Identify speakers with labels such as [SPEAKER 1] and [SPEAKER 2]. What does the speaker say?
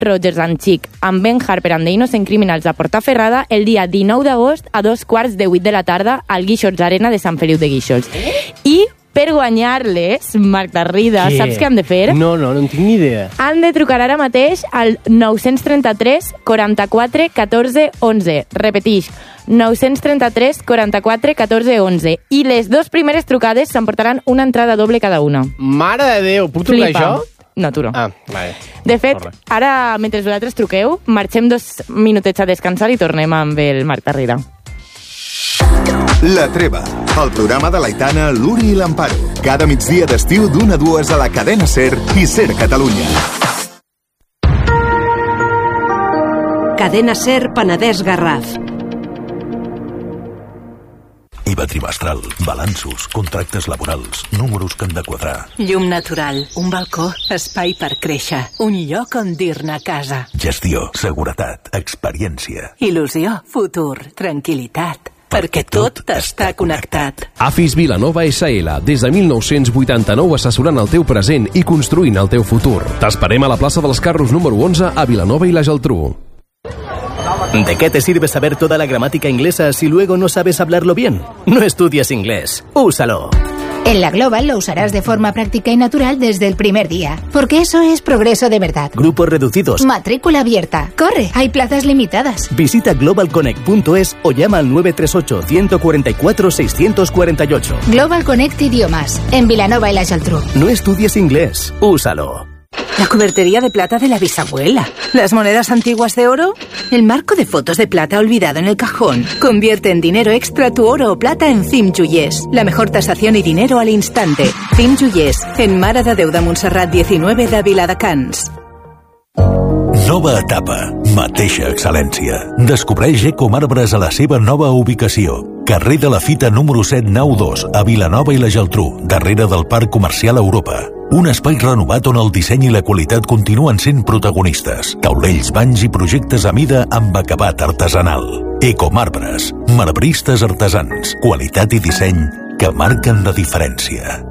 [SPEAKER 1] Rogers and Chick amb Ben Harper and the Innocent Criminals a Portaferrada el dia 19 d'agost a 2:15 de la tarda al Guíxols Arena de Sant Feliu de Guíxols. I per guanyar-les, Marc Garrida, saps què han de fer?
[SPEAKER 2] No en tinc ni idea.
[SPEAKER 1] Han de trucar ara mateix al 933 44 14 11. Repetix, 933 44 14 11. I les 2 primeres trucades s'emportaran una entrada doble cada una.
[SPEAKER 2] Mare de Déu, puc trucar això?
[SPEAKER 1] No, tu no.
[SPEAKER 2] Vale.
[SPEAKER 1] De fet, ara, mentre vosaltres truqueu, marxem 2 minutets a descansar i tornem amb el Marc Garrida.
[SPEAKER 3] La Treva, el programa de l'Aitana, l'Uri i l'Amparo. Cada migdia d'estiu d'1 a 2 a la cadena SER i SER Catalunya.
[SPEAKER 4] Cadena SER Penedès Garraf.
[SPEAKER 5] IVA trimestral, balanços, contractes laborals, números que han de quadrar.
[SPEAKER 6] Llum natural, un balcó, espai per créixer, un lloc on dir-ne casa.
[SPEAKER 5] Gestió, seguretat, experiència.
[SPEAKER 6] Il·lusió, futur, tranquil·litat. Perquè tot està connectat.
[SPEAKER 7] AFIS Vilanova SL, des de 1989 assessorant el teu present i construint el teu futur. T'esperem a la plaça dels Carros número 11 a Vilanova i la Geltrú.
[SPEAKER 8] ¿De qué te sirve saber toda la gramática inglesa si luego no sabes hablarlo bien? No estudies inglés, úsalo.
[SPEAKER 9] En la Global lo usarás de forma práctica y natural desde el primer día, porque eso es progreso de verdad.
[SPEAKER 8] Grupos reducidos.
[SPEAKER 9] Matrícula abierta. Corre, hay plazas limitadas.
[SPEAKER 8] Visita globalconnect.es o llama al 938 144 648.
[SPEAKER 9] Global Connect Idiomas, en Vilanova y la Geltrú.
[SPEAKER 8] No estudies inglés, úsalo.
[SPEAKER 6] La cubertería de plata de la bisabuela. Las monedas antiguas de oro. El marco de fotos de plata olvidado en el cajón. Convierte en dinero extra tu oro o plata en CIM Joiers. La mejor tasación y dinero al instante. CIM Joiers, en Mare de Déu de Montserrat 19 de Viladecans.
[SPEAKER 5] Nova etapa, mateixa excel·lència. Descobreix Ecomarbres a la seva nova ubicació. Carrer de la Fita número 792, a Vilanova i la Geltrú, darrere del Parc Comercial Europa. Un espai renovat on el disseny i la qualitat continuen sent protagonistes. Taulells, banys i projectes a mida amb acabat artesanal. Ecomarbres, marbristes artesans, qualitat i disseny que marquen la diferència.